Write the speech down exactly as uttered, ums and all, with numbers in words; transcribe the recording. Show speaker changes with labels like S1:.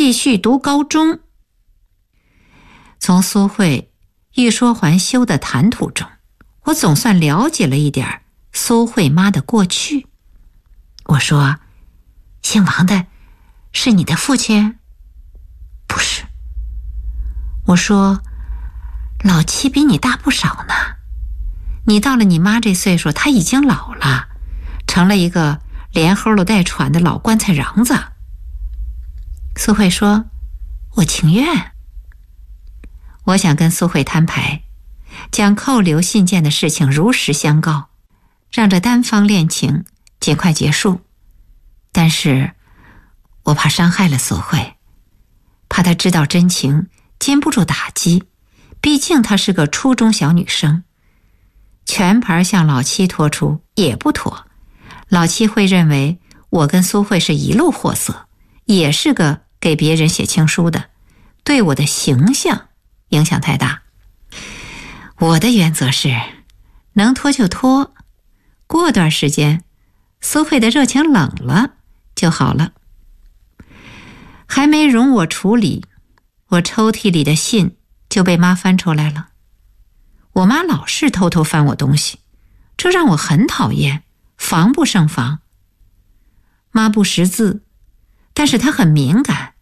S1: 继续读高中。从苏慧欲说还休的谈吐中，我总算了解了一点苏慧妈的过去。我说，姓王的是你的父亲？不是。我说，老七比你大不少呢，你到了你妈这岁数，他已经老了，成了一个连齁了带喘的老棺材瓤子。苏慧说，我情愿。我想跟苏慧摊牌，将扣留信件的事情如实相告，让这单方恋情尽快结束。但是我怕伤害了苏慧，怕她知道真情经不住打击，毕竟她是个初中小女生，全盘向老七拖出也不妥。老七会认为我跟苏慧是一路货色，也是个给别人写情书的，对我的形象影响太大。我的原则是能拖就拖，过段时间苏慧的热情冷了就好了。还没容我处理，我抽屉里的信就被妈翻出来了。我妈老是偷偷翻我东西，这让我很讨厌，防不胜防。妈不识字，但是她很敏感，